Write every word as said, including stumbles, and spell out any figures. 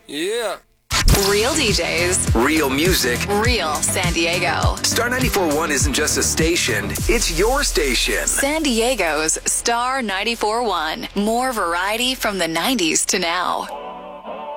Yeah. Real D Js. Real music. Real San Diego. Star ninety-four point one isn't just a station, it's your station. San Diego's Star ninety-four point one. More variety from the nineties to now.